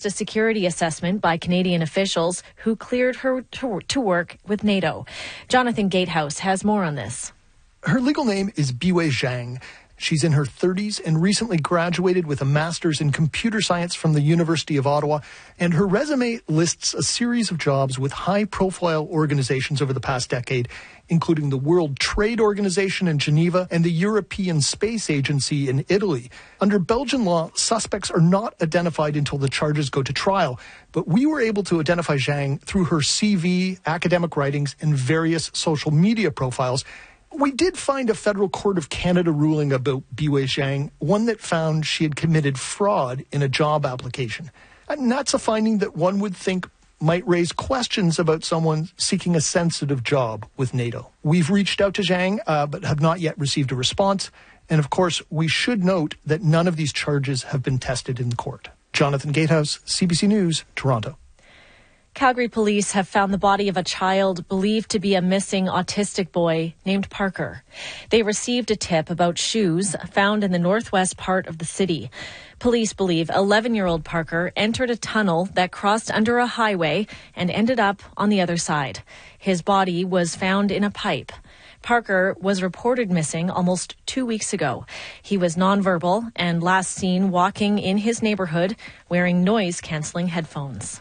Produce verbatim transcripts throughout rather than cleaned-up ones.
passed a security assessment by Canadian officials who cleared her to, to work with NATO. Jonathan Gatehouse has more on this. Her legal name is Biwei Zhang. She's in her thirties and recently graduated with a master's in computer science from the University of Ottawa. And her resume lists a series of jobs with high-profile organizations over the past decade, including the World Trade Organization in Geneva and the European Space Agency in Italy. Under Belgian law, suspects are not identified until the charges go to trial. But we were able to identify Zhang through her C V, academic writings, and various social media profiles. We did find a federal court of Canada ruling about Biwei Zhang, one that found she had committed fraud in a job application. And that's a finding that one would think might raise questions about someone seeking a sensitive job with NATO. We've reached out to Zhang, uh, but have not yet received a response. And of course, we should note that none of these charges have been tested in court. Jonathan Gatehouse, C B C News, Toronto. Calgary police have found the body of a child believed to be a missing autistic boy named Parker. They received a tip about shoes found in the northwest part of the city. Police believe eleven-year-old Parker entered a tunnel that crossed under a highway and ended up on the other side. His body was found in a pipe. Parker was reported missing almost two weeks ago. He was nonverbal and last seen walking in his neighborhood wearing noise-canceling headphones.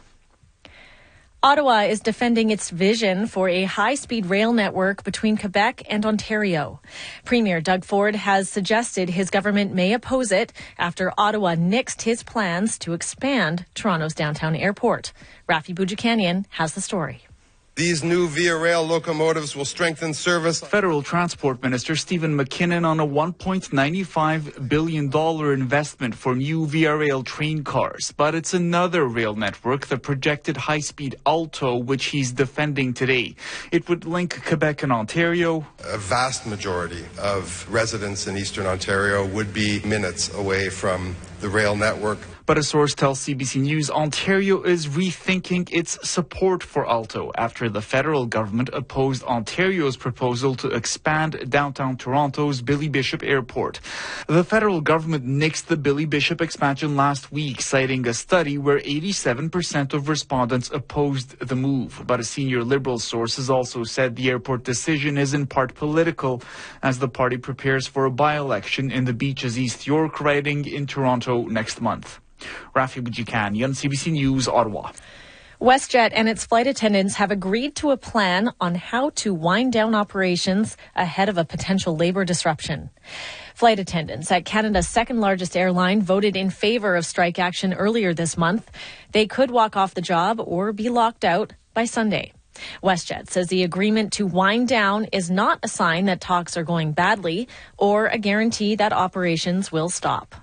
Ottawa is defending its vision for a high-speed rail network between Quebec and Ontario. Premier Doug Ford has suggested his government may oppose it after Ottawa nixed his plans to expand Toronto's downtown airport. Rafi Boudjikanian has the story. These new Via Rail locomotives will strengthen service. Federal Transport Minister Stephen McKinnon on a one point nine five billion dollars investment for new Via Rail train cars. But it's another rail network, the projected high-speed Alto, which he's defending today. It would link Quebec and Ontario. A vast majority of residents in Eastern Ontario would be minutes away from the rail network. But a source tells C B C News Ontario is rethinking its support for Alto after the federal government opposed Ontario's proposal to expand downtown Toronto's Billy Bishop Airport. The federal government nixed the Billy Bishop expansion last week, citing a study where eighty-seven percent of respondents opposed the move. But a senior Liberal source has also said the airport decision is in part political, as the party prepares for a by-election in the Beaches East York riding in Toronto next month. Rafi Boudjikanian, C B C News, Ottawa. WestJet and its flight attendants have agreed to a plan on how to wind down operations ahead of a potential labor disruption. Flight attendants at Canada's second largest airline voted in favor of strike action earlier this month. They could walk off the job or be locked out by Sunday. WestJet says the agreement to wind down is not a sign that talks are going badly or a guarantee that operations will stop.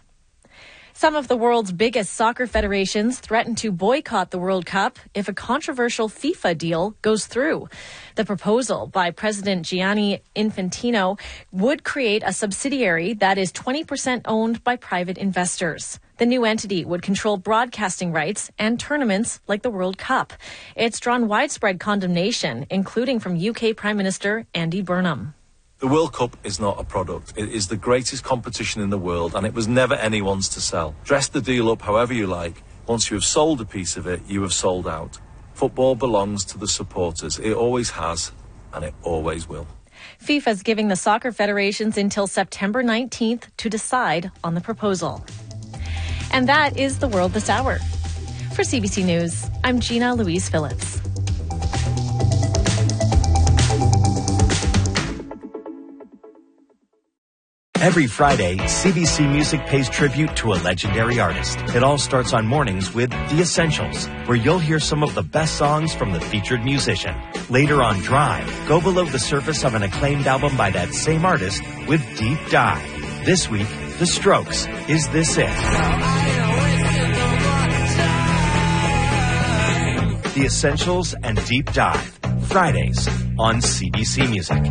Some of the world's biggest soccer federations threaten to boycott the World Cup if a controversial FIFA deal goes through. The proposal by President Gianni Infantino would create a subsidiary that is twenty percent owned by private investors. The new entity would control broadcasting rights and tournaments like the World Cup. It's drawn widespread condemnation, including from U K Prime Minister Andy Burnham. The World Cup is not a product. It is the greatest competition in the world, and it was never anyone's to sell. Dress the deal up however you like. Once you have sold a piece of it, you have sold out. Football belongs to the supporters. It always has, and it always will. FIFA's giving the soccer federations until September nineteenth to decide on the proposal. And that is the world this hour. For C B C News, I'm Gina Louise Phillips. Every Friday, C B C Music pays tribute to a legendary artist. It all starts on mornings with The Essentials, where you'll hear some of the best songs from the featured musician. Later on Drive, go below the surface of an acclaimed album by that same artist with Deep Dive. This week, The Strokes, Is This It? The Essentials and Deep Dive, Fridays on C B C Music.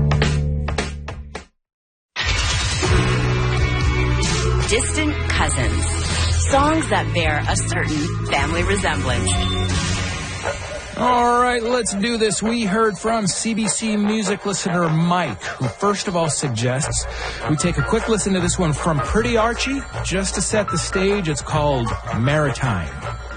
Distant cousins. Songs that bear a certain family resemblance. All right, let's do this. We heard from C B C Music listener Mike, who first of all suggests we take a quick listen to this one from Pretty Archie. Just to set the stage, it's called Maritime.